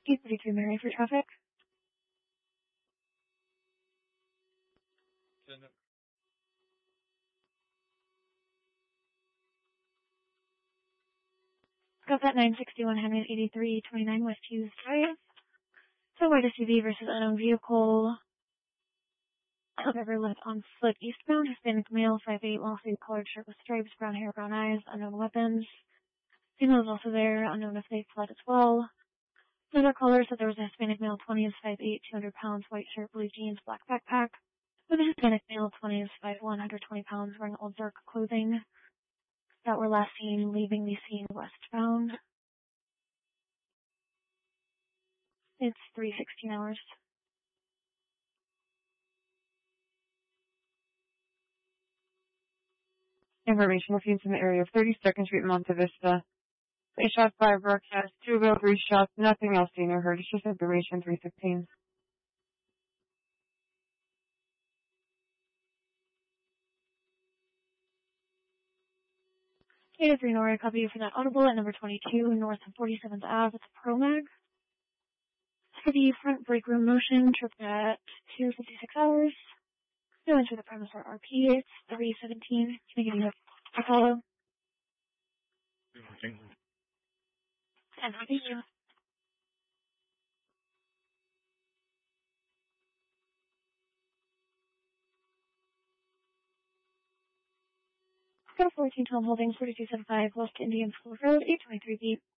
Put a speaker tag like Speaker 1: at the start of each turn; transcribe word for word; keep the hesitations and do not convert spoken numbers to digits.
Speaker 1: eight thirty-three Mary for traffic. Got that nine sixty-one Henry eighty-three twenty-nine West Hughes Drive. So white S U V versus unknown vehicle. Driver left on foot eastbound. Hispanic male, five eight, long-sleeve collared shirt with stripes, brown hair, brown eyes, unknown weapons. Female is also there, unknown if they fled as well. Another caller said there was a Hispanic male, twenty is five eight, two hundred pounds, white shirt, blue jeans, black backpack. With a Hispanic male, twenty is five one, one hundred twenty pounds, wearing old dark clothing that were last seen leaving the scene westbound. It's three sixteen hours.
Speaker 2: Information received from the area of thirty-second Street, Monte Vista. They shot five broadcast, two real three shots, nothing else seen or heard. It's just information three fifteen.
Speaker 1: Data three Nora, copy you for that audible at number twenty-two, north of forty-seventh Avenue. It's a ProMag. For the front brake room motion, tripped at two fifty-six hours. No enter the premise for R P. It's three seventeen. Can I give you a follow?
Speaker 3: Thank
Speaker 1: And thank you. Go fourteen Tom Holdings, forty-two seventy-five West Indian School Road, eight twenty-three B.